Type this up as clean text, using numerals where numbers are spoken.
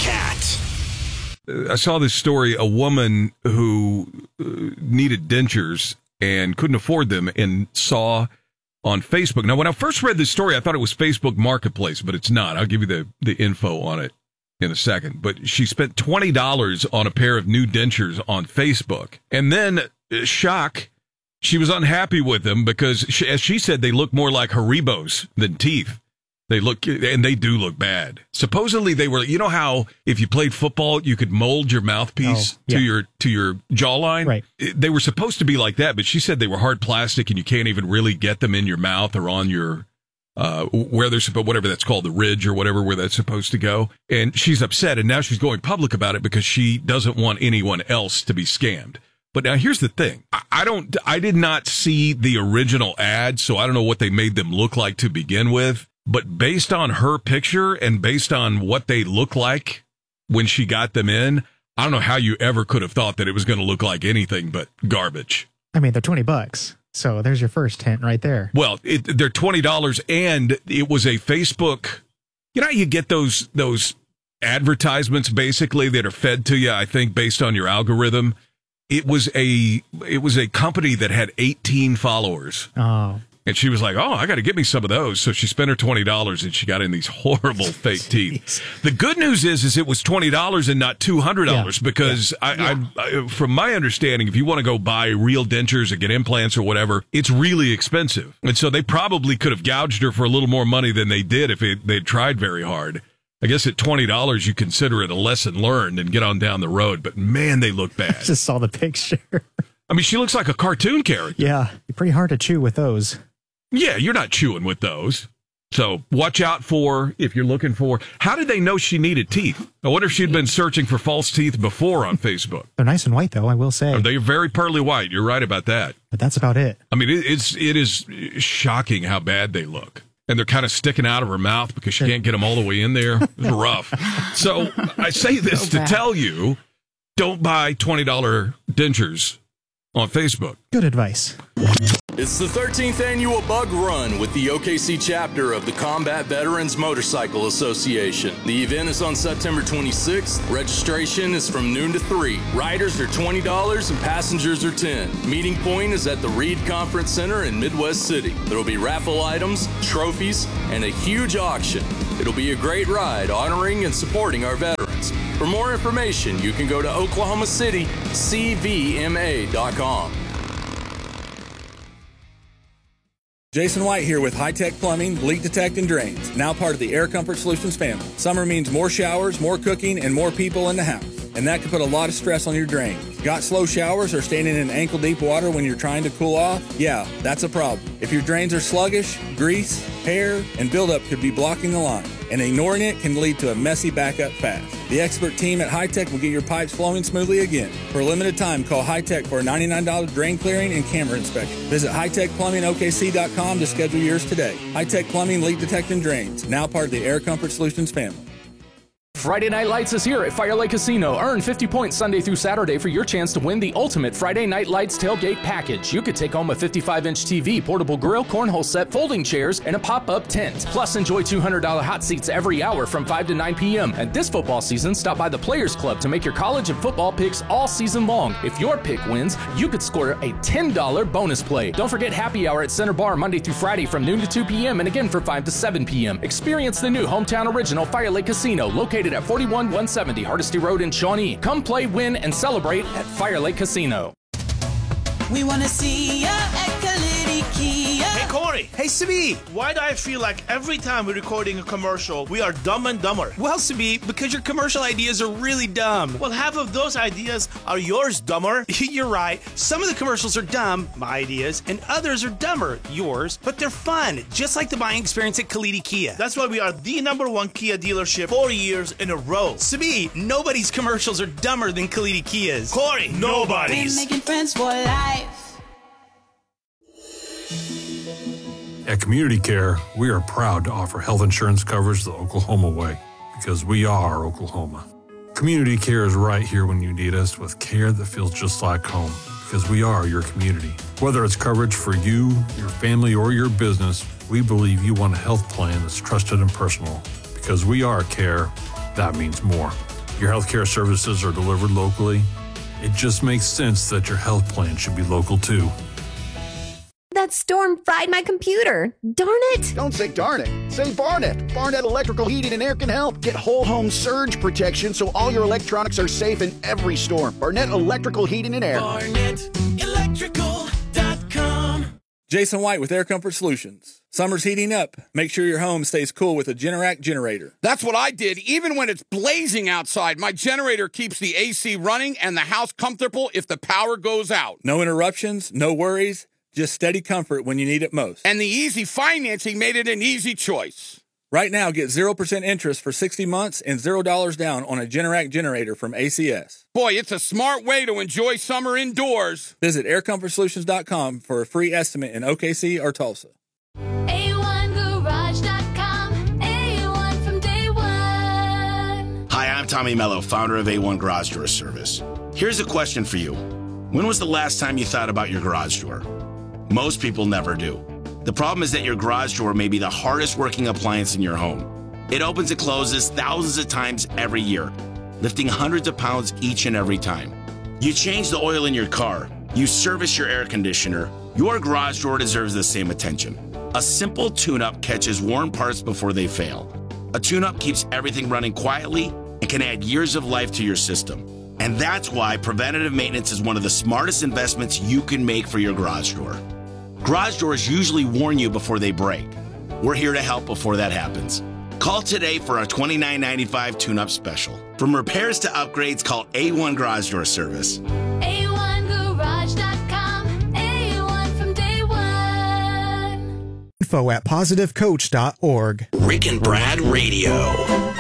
Cat. I saw this story, a woman who needed dentures and couldn't afford them and saw on Facebook. Now, when I first read this story, I thought it was Facebook Marketplace, but it's not. I'll give you the info on it in a second. But she spent $20 on a pair of new dentures on Facebook. And then, shock, she was unhappy with them because, as she said, they look more like Haribos than teeth. They look, and they do look bad. Supposedly they were, you know how if you played football, you could mold your mouthpiece to your jawline? Right. They were supposed to be like that, but she said they were hard plastic and you can't even really get them in your mouth or on your, where they're supposed, whatever that's called, the ridge or whatever, where that's supposed to go. And she's upset, and now she's going public about it because she doesn't want anyone else to be scammed. But now here's the thing. I did not see the original ad, so I don't know what they made them look like to begin with. But based on her picture and based on what they look like when she got them in, I don't know how you ever could have thought that it was going to look like anything but garbage. I mean, they're $20. So there's your first hint right there. Well, they're $20, and it was a Facebook. You know how you get those advertisements basically that are fed to you, I think, based on your algorithm. It was a company that had 18 followers. Oh. And she was like, oh, I got to get me some of those. So she spent her $20 and she got in these horrible fake teeth. The good news is it was $20 and not $200 because I, from my understanding, if you want to go buy real dentures or get implants or whatever, it's really expensive. And so they probably could have gouged her for a little more money than they did if they'd tried very hard. I guess at $20, you consider it a lesson learned and get on down the road. But man, they look bad. I just saw the picture. I mean, she looks like a cartoon character. Yeah, pretty hard to chew with those. Yeah, you're not chewing with those. So watch out for, if you're looking for, how did they know she needed teeth? I wonder if she'd been searching for false teeth before on Facebook. They're nice and white, though, I will say. They're very pearly white. You're right about that. But that's about it. I mean, it is shocking how bad they look. And they're kind of sticking out of her mouth because she can't get them all the way in there. It's rough. So I say this to tell you, don't buy $20 dentures on Facebook. Good advice. It's the 13th annual Bug Run with the OKC chapter of the Combat Veterans Motorcycle Association. The event is on September 26th. Registration is from noon to 3. Riders are $20 and passengers are $10. Meeting point is at the Reed Conference Center in Midwest City. There will be raffle items, trophies, and a huge auction. It'll be a great ride honoring and supporting our veterans. For more information, you can go to OklahomaCityCVMA.com. Jason White here with High Tech Plumbing, Leak Detect and Drains, now part of the Air Comfort Solutions family. Summer means more showers, more cooking, and more people in the house. And that can put a lot of stress on your drains. Got slow showers or standing in ankle-deep water when you're trying to cool off? Yeah, that's a problem. If your drains are sluggish, grease, hair, and buildup could be blocking the line. And ignoring it can lead to a messy backup fast. The expert team at High Tech will get your pipes flowing smoothly again. For a limited time, call High Tech for a $99 drain clearing and camera inspection. Visit hightechplumbingokc.com to schedule yours today. High Tech Plumbing, Leak Detect and Drains, now part of the Air Comfort Solutions family. Friday Night Lights is here at Fire Lake Casino. Earn 50 points Sunday through Saturday for your chance to win the ultimate Friday Night Lights tailgate package. You could take home a 55-inch TV, portable grill, cornhole set, folding chairs, and a pop-up tent. Plus, enjoy $200 hot seats every hour from 5 to 9 p.m. And this football season, stop by the Players Club to make your college and football picks all season long. If your pick wins, you could score a $10 bonus play. Don't forget happy hour at Center Bar Monday through Friday from noon to 2 p.m. and again for 5 to 7 p.m. Experience the new hometown original Fire Lake Casino, located at 41170 Hardesty Road in Shawnee. Come play, win, and celebrate at Fire Lake Casino. We want to see ya at Kalidi Kia. Hey, Corey. Hey, Sabi. Why do I feel like every time we're recording a commercial, we are dumb and dumber? Well, Sabi, because your commercial ideas are really dumb. Well, half of those ideas are yours, dumber. You're right. Some of the commercials are dumb, my ideas, and others are dumber, yours, but they're fun, just like the buying experience at Kalidi Kia. That's why we are the #1 Kia dealership 4 years in a row. Sabi, nobody's commercials are dumber than Kalidi Kia's. Corey, nobody's. We're making friends for life. At Community Care, we are proud to offer health insurance coverage the Oklahoma way, because we are Oklahoma. Community Care is right here when you need us with care that feels just like home, because we are your community. Whether it's coverage for you, your family, or your business, we believe you want a health plan that's trusted and personal. Because we are care, that means more. Your healthcare services are delivered locally. It just makes sense that your health plan should be local too. That storm fried my computer. Darn it. Don't say darn it. Say Barnett. Barnett Electrical Heating and Air can help. Get whole home surge protection so all your electronics are safe in every storm. Barnett Electrical Heating and Air. BarnettElectrical.com. Jason White with Air Comfort Solutions. Summer's heating up. Make sure your home stays cool with a Generac generator. That's what I did. Even when it's blazing outside, my generator keeps the AC running and the house comfortable if the power goes out. No interruptions, no worries. Just steady comfort when you need it most. And the easy financing made it an easy choice. Right now, get 0% interest for 60 months and $0 down on a Generac generator from ACS. Boy, it's a smart way to enjoy summer indoors. Visit aircomfortsolutions.com for a free estimate in OKC or Tulsa. A1Garage.com. A1 from day one. Hi, I'm Tommy Mello, founder of A1 Garage Door Service. Here's a question for you. When was the last time you thought about your garage door? Most people never do. The problem is that your garage door may be the hardest working appliance in your home. It opens and closes thousands of times every year, lifting hundreds of pounds each and every time. You change the oil in your car, you service your air conditioner, your garage door deserves the same attention. A simple tune-up catches worn parts before they fail. A tune-up keeps everything running quietly and can add years of life to your system. And that's why preventative maintenance is one of the smartest investments you can make for your garage door. Garage doors usually warn you before they break. We're here to help before that happens. Call today for our $29.95 tune-up special. From repairs to upgrades, call A1 Garage Door Service. A1Garage.com. A1 from day one. Info at positivecoach.org. Rick and Brad Radio.